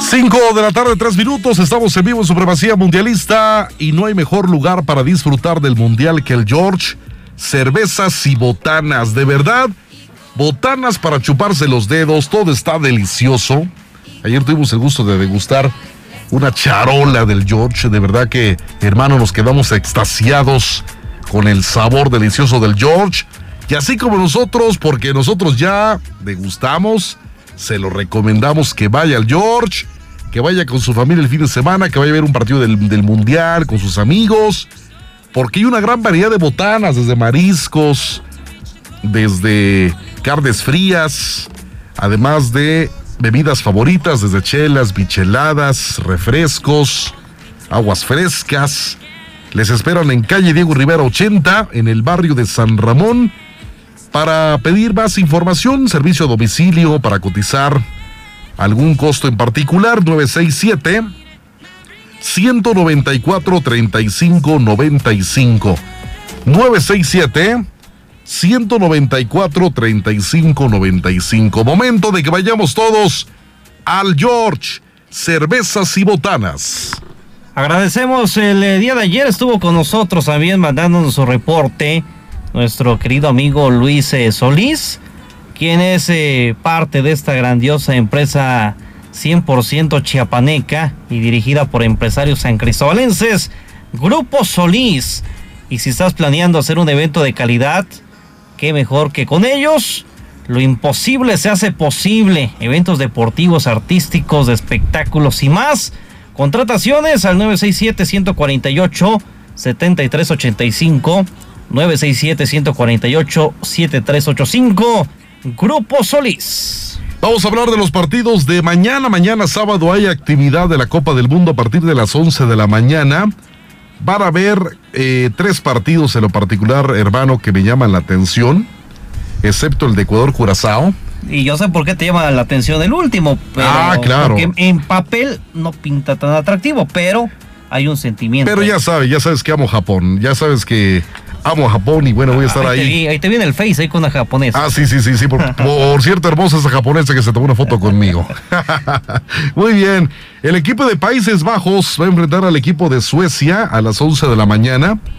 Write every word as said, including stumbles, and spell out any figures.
Cinco de la tarde, tres minutos, estamos en vivo en Supremacía Mundialista y no hay mejor lugar para disfrutar del Mundial que el George. Cervezas y botanas, de verdad, botanas para chuparse los dedos, todo está delicioso. Ayer tuvimos el gusto de degustar una charola del George, de verdad que, hermano, nos quedamos extasiados con el sabor delicioso del George. Y así como nosotros, porque nosotros ya degustamos, se lo recomendamos que vaya al George, que vaya con su familia el fin de semana, que vaya a ver un partido del, del Mundial con sus amigos, porque hay una gran variedad de botanas, desde mariscos, desde carnes frías, además de bebidas favoritas, desde chelas, micheladas, refrescos, aguas frescas. Les esperan en calle Diego Rivera ochenta, en el barrio de San Ramón. Para pedir más información, servicio a domicilio, para cotizar algún costo en particular, nueve seis siete, uno nueve cuatro, tres cinco nueve cinco. nueve seis siete, uno nueve cuatro, tres cinco nueve cinco. Momento de que vayamos todos al George, cervezas y botanas. Agradecemos, el eh, día de ayer estuvo con nosotros también mandándonos su reporte nuestro querido amigo Luis eh, Solís, quien es eh, parte de esta grandiosa empresa cien por ciento chiapaneca y dirigida por empresarios sancristobalenses, Grupo Solís. Y si estás planeando hacer un evento de calidad, qué mejor que con ellos. Lo imposible se hace posible. Eventos deportivos, artísticos, de espectáculos y más. Contrataciones al nueve seis siete, uno cuatro ocho, siete tres ocho cinco. nueve seis siete, uno cuatro ocho, siete tres ocho cinco. Grupo Solís. Vamos a hablar de los partidos de mañana. Mañana sábado hay actividad de la Copa del Mundo a partir de las once de la mañana. Van a haber eh, tres partidos en lo particular, hermano, que me llaman la atención, excepto el de Ecuador-Curazao. Y yo sé por qué te llama la atención el último, pero ah, claro. Porque en papel no pinta tan atractivo, pero hay un sentimiento. Pero ya sabes, ya sabes que amo Japón, ya sabes que amo a Japón y bueno, voy a estar ah, ahí. ahí. Te vi, ahí te viene el Face, ahí con una japonesa. Ah, sí, sí, sí, sí, por, por cierto, hermosa esa japonesa que se tomó una foto conmigo. Muy bien, el equipo de Países Bajos va a enfrentar al equipo de Suecia a las once de la mañana.